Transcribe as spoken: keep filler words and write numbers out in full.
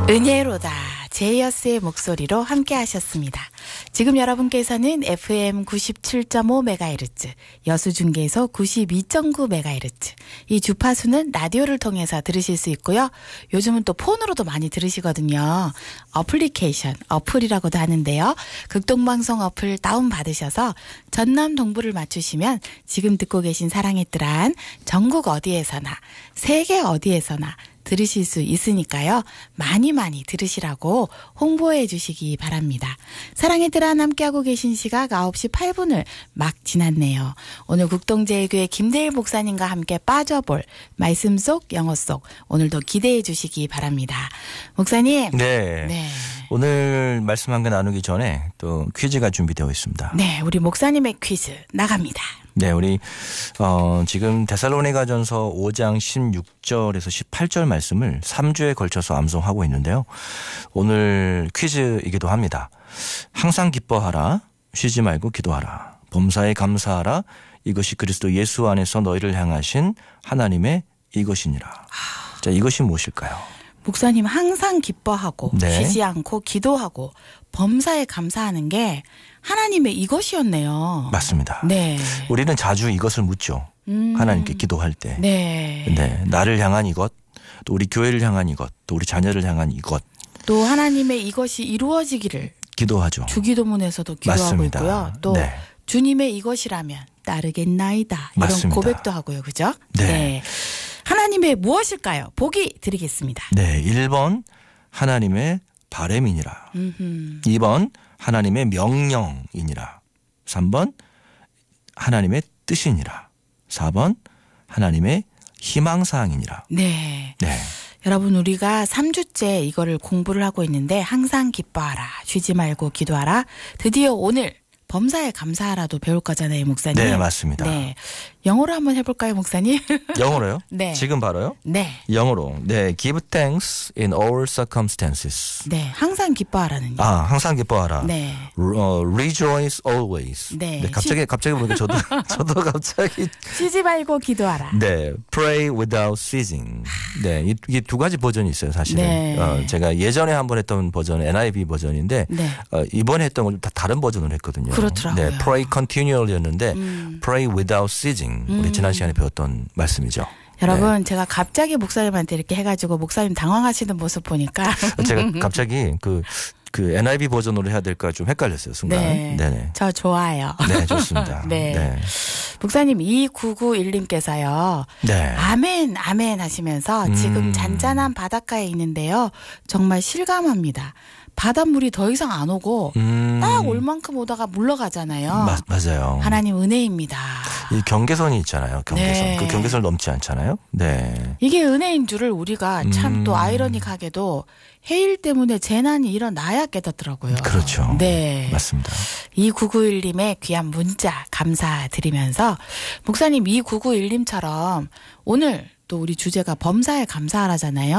은혜로다. 제이어스의 목소리로 함께 하셨습니다. 지금 여러분께서는 에프엠 구십칠 점 오 메가헤르츠, 여수중계에서 구십이 점 구 메가헤르츠, 이 주파수는 라디오를 통해서 들으실 수 있고요. 요즘은 또 폰으로도 많이 들으시거든요. 어플리케이션, 어플이라고도 하는데요. 극동방송 어플 다운받으셔서 전남 동부를 맞추시면 지금 듣고 계신 사랑의 뜰한 전국 어디에서나, 세계 어디에서나 들으실 수 있으니까요. 많이 많이 들으시라고 홍보해 주시기 바랍니다. 사랑의 뜰한 함께하고 계신 시각 아홉 시 팔 분을 막 지났네요. 오늘 국동제일교회 김대일 목사님과 함께 빠져볼 말씀 속 영어 속 오늘도 기대해 주시기 바랍니다. 목사님. 네. 네. 오늘 말씀 한 개 나누기 전에 또 퀴즈가 준비되어 있습니다. 네. 우리 목사님의 퀴즈 나갑니다. 네, 우리 어, 지금 데살로니가전서 오 장 십육 절에서 십팔 절 말씀을 삼 주에 걸쳐서 암송하고 있는데요. 오늘 퀴즈이기도 합니다. 항상 기뻐하라, 쉬지 말고 기도하라, 범사에 감사하라, 이것이 그리스도 예수 안에서 너희를 향하신 하나님의 이것이니라. 아. 자, 이것이 무엇일까요? 목사님 항상 기뻐하고 네. 쉬지 않고 기도하고 범사에 감사하는 게 하나님의 이것이었네요. 맞습니다. 네. 우리는 자주 이것을 묻죠. 음. 하나님께 기도할 때. 네. 네. 나를 향한 이것, 또 우리 교회를 향한 이것, 또 우리 자녀를 향한 이것. 또 하나님의 이것이 이루어지기를 기도하죠. 주기도문에서도 기도하고 맞습니다. 있고요. 또 네. 주님의 이것이라면 따르겠나이다. 이런 맞습니다. 고백도 하고요. 그죠? 네. 네. 하나님의 무엇일까요? 보기 드리겠습니다. 네. 일 번 하나님의 바램이니라. 음흠. 이 번 하나님의 명령이니라. 삼 번 하나님의 뜻이니라. 사 번 하나님의 희망사항이니라. 네. 네. 여러분 우리가 삼 주째 이거를 공부를 하고 있는데 항상 기뻐하라. 쉬지 말고 기도하라. 드디어 오늘 범사에 감사하라도 배울 거잖아요. 목사님. 네, 맞습니다. 네. 영어로 한번 해볼까요, 목사님? 영어로요? 네. 지금 바로요? 네. 영어로. 네. Give thanks in all circumstances. 네. 항상 기뻐하라는요. 아, 항상 기뻐하라. 네. 어, rejoice always. 네. 갑자기 쉬... 갑자기 보니까 저도 저도 갑자기 쉬지 말고 기도하라. 네. Pray without ceasing. 네. 이, 이게 두 가지 버전이 있어요, 사실은. 네. 어, 제가 예전에 한번 했던 버전은 엔아이브이 버전인데 네. 어, 이번에 했던 건 다 다른 버전으로 했거든요. 그렇더라고요. 네. Pray continually였는데 음. Pray without ceasing. 우리 음. 지난 시간에 배웠던 말씀이죠. 여러분 네. 제가 갑자기 목사님한테 이렇게 해가지고 목사님 당황하시는 모습 보니까 제가 갑자기 그 그 엔아이브이 버전으로 해야 될까 좀 헷갈렸어요, 순간. 네. 네네. 저 좋아요. 네, 좋습니다. 네. 네. 목사님 이구구일님께서요. 네. 아멘 아멘 하시면서 음. 지금 잔잔한 바닷가에 있는데요. 정말 실감합니다. 바닷물이 더 이상 안 오고 음. 딱 올 만큼 오다가 물러가잖아요. 마, 맞아요. 하나님 은혜입니다. 이 경계선이 있잖아요. 경계선. 네. 그 경계선을 넘지 않잖아요. 네. 이게 은혜인 줄을 우리가 참 또 음. 아이러니하게도 해일 때문에 재난이 일어나야 깨닫더라고요. 그렇죠. 네. 맞습니다. 이구구일님의 귀한 문자 감사드리면서 목사님 이구구일님처럼 오늘 또 우리 주제가 범사에 감사하라잖아요.